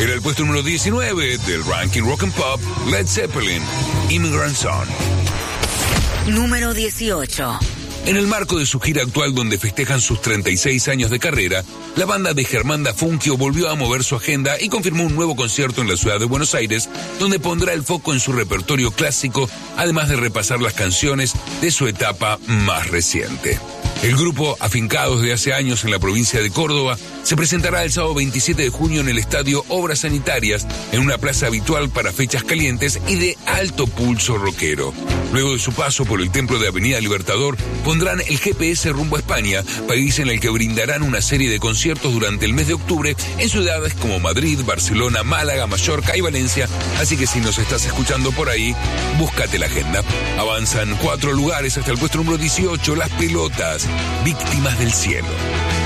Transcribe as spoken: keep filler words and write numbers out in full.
Era el puesto número diecinueve del ranking Rock and Pop, Led Zeppelin, Immigrant Song. Número dieciocho. En el marco de su gira actual donde festejan sus treinta y seis años de carrera, la banda de Germán Dafunquio volvió a mover su agenda y confirmó un nuevo concierto en la ciudad de Buenos Aires, donde pondrá el foco en su repertorio clásico, además de repasar las canciones de su etapa más reciente. El grupo, afincado desde hace años en la provincia de Córdoba, se presentará el sábado veintisiete de junio en el estadio Obras Sanitarias, en una plaza habitual para fechas calientes y de alto pulso rockero. Luego de su paso por el templo de Avenida Libertador, pondrán el G P S rumbo a España, país en el que brindarán una serie de conciertos durante el mes de octubre en ciudades como Madrid, Barcelona, Málaga, Mallorca y Valencia, así que si nos estás escuchando por ahí, búscate la agenda. Avanzan cuatro lugares hasta el puesto número dieciocho, Las Pelotas, Víctimas del Cielo.